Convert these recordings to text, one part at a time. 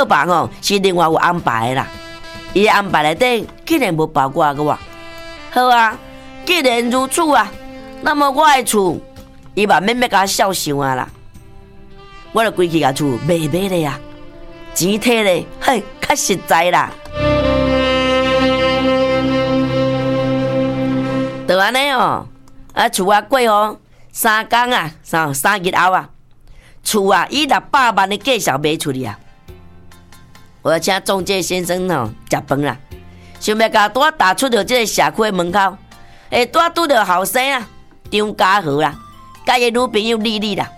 套房哦是另外有安排的啦，伊安排内底竟然无包括我。好啊，既然如此啊，那么我的厝伊嘛免甲我孝想啊啦，我就规气甲厝卖咧啊，钱摕咧，嘿，较实在啦。就安尼哦，厝啊过哦3天啊，3日后啊，厝啊以600万的价钱卖出去啊。我请中介先生哦食饭啦，想要甲我踏出到这个社区的门口，拄到后生啊，张家和啦，甲伊女朋友丽丽啦。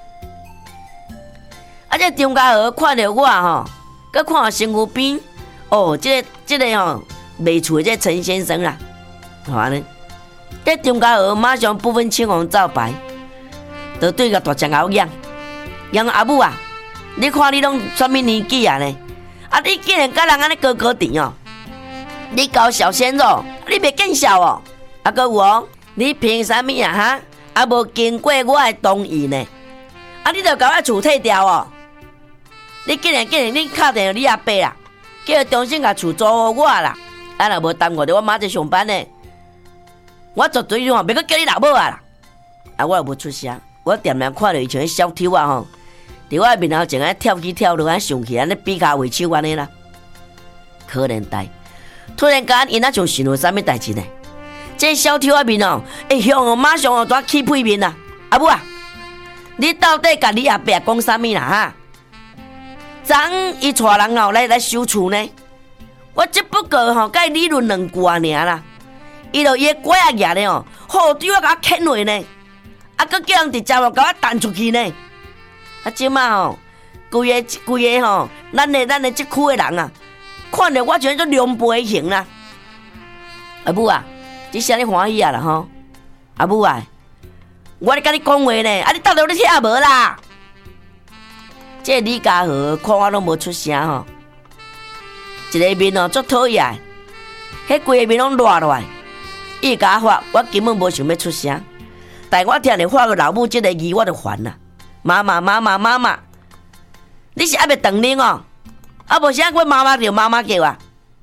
这张家和看到我吼，佮看到身躯边，哦，这个吼卖厝的这陈先生啦，好安尼。这张家和马上不分青红皂白，就对个大只牛养阿母啊！你看你拢什么年纪啊呢？啊，你竟然甲人安尼高高甜哦！你搞小鲜肉，你袂见笑哦！啊，搁有哦，你凭啥物啊哈？啊，无经过我的同意呢？啊，你就甲我厝退掉哦！你竟然你敲电话你阿伯啦，叫重新甲厝租互我啦！啊，若无耽误着我妈在上班呢，我绝对袂阁叫你老母啊啦！啊，我又无出声，我掂掂看到以前迄小偷啊吼，伫我面头前安跳起跳落，安上去安尼比卡为手安尼啦，可怜呆！突然间，因仔像想到啥物代志呢？这小偷啊面哦，向我马上哦抓起屁面啦！阿母啊，你到底甲你阿伯讲啥物啦哈？昨伊带人哦来收厝呢，我只不过吼甲伊理论2句尔啦，伊就伊个拐啊举咧哦，好对我甲我牵落呢，啊，佮叫人直接哦甲我弹出去呢。啊，即马吼，规个吼，咱的即区的人啊，看着我像做凉杯型啦。阿母啊，你啥你欢喜啊啦吼？阿母啊，我咧甲你讲话呢，啊，你到底有咧听无啦？这李家和看我拢无出声吼，一个面哦足讨厌，迄规个面拢热落来。伊甲我发，我根本无想要出声，但我听着发个老母这个字，我就烦啦。妈妈，你是还袂长恁哦？啊，无啥我妈妈叫啊！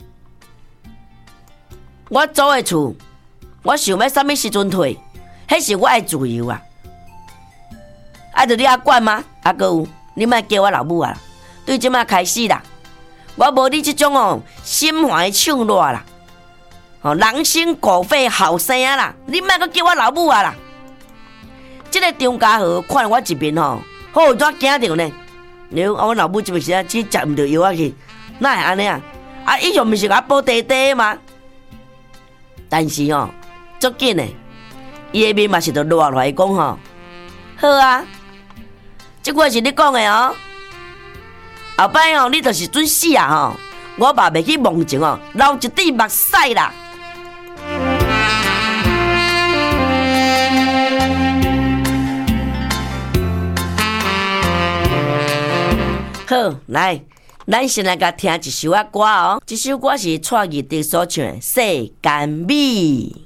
我租的厝，我想要啥物时阵退，迄是我的自由啊！啊，着你阿管吗？啊，搁有。你莫叫我老母啊！对即马开始啦，我无你即种哦心怀唱热啦，人心狗肺后生啊啦！你莫阁叫我老母啊啦！即个张家和看我一面吼，好怎惊着呢？我老母即时啊，只食毋着药啊去，哪会安尼啊？啊，伊上毋是甲我抱弟弟嘛？但是哦，足紧的，伊个面嘛是着热落来讲吼，好啊。这句是你讲的哦，后摆哦，你就是准死啊吼！我嘛袂去梦情哦，流一滴目屎啦。好，来，咱先来甲听一首歌哦。这首歌是蔡依林所唱的《世间美》。